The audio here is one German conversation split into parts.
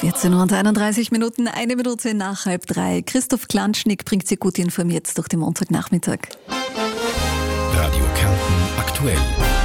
14:31, eine Minute nach 2:30. Christoph Klanschnik bringt Sie gut informiert durch den Montagnachmittag. Radio Kärnten aktuell.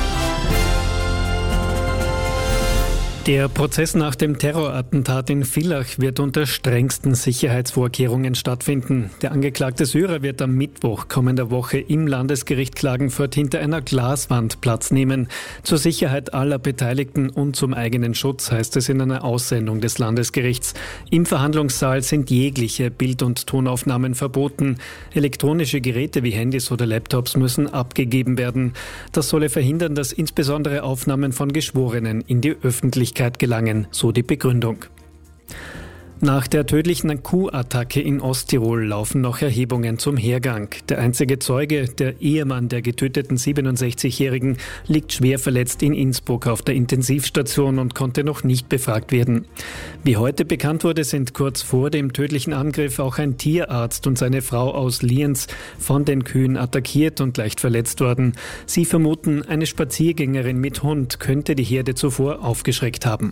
Der Prozess nach dem Terrorattentat in Villach wird unter strengsten Sicherheitsvorkehrungen stattfinden. Der angeklagte Syrer wird am Mittwoch kommender Woche im Landesgericht Klagenfurt hinter einer Glaswand Platz nehmen. Zur Sicherheit aller Beteiligten und zum eigenen Schutz, heißt es in einer Aussendung des Landesgerichts. Im Verhandlungssaal sind jegliche Bild- und Tonaufnahmen verboten. Elektronische Geräte wie Handys oder Laptops müssen abgegeben werden. Das solle verhindern, dass insbesondere Aufnahmen von Geschworenen in die Öffentlichkeit gelangen, so die Begründung. Nach der tödlichen Kuhattacke in Osttirol laufen noch Erhebungen zum Hergang. Der einzige Zeuge, der Ehemann der getöteten 67-Jährigen, liegt schwer verletzt in Innsbruck auf der Intensivstation und konnte noch nicht befragt werden. Wie heute bekannt wurde, sind kurz vor dem tödlichen Angriff auch ein Tierarzt und seine Frau aus Lienz von den Kühen attackiert und leicht verletzt worden. Sie vermuten, eine Spaziergängerin mit Hund könnte die Herde zuvor aufgeschreckt haben.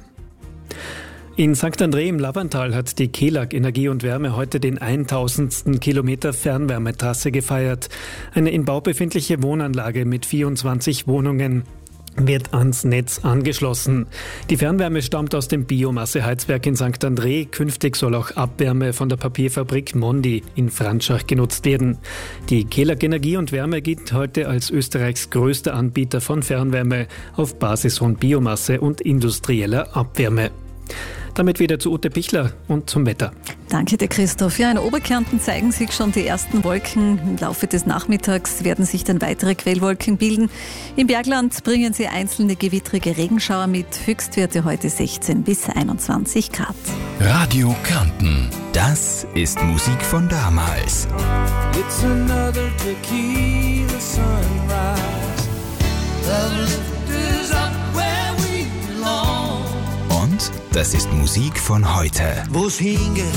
In St. André im Lavanttal hat die Kelag Energie und Wärme heute den 1000. Kilometer Fernwärmetrasse gefeiert. Eine in Bau befindliche Wohnanlage mit 24 Wohnungen wird ans Netz angeschlossen. Die Fernwärme stammt aus dem Biomasseheizwerk in St. André. Künftig soll auch Abwärme von der Papierfabrik Mondi in Franschach genutzt werden. Die Kelag Energie und Wärme gilt heute als Österreichs größter Anbieter von Fernwärme auf Basis von Biomasse und industrieller Abwärme. Damit wieder zu Ute Pichler und zum Wetter. Danke dir, Christoph. Ja, in Oberkärnten zeigen sich schon die ersten Wolken. Im Laufe des Nachmittags werden sich dann weitere Quellwolken bilden. Im Bergland bringen sie einzelne gewittrige Regenschauer mit. Höchstwerte heute 16 bis 21 Grad. Radio Kärnten, das ist Musik von damals. It's another tequila sunrise. Und das ist Musik von heute. Wo's hingeht.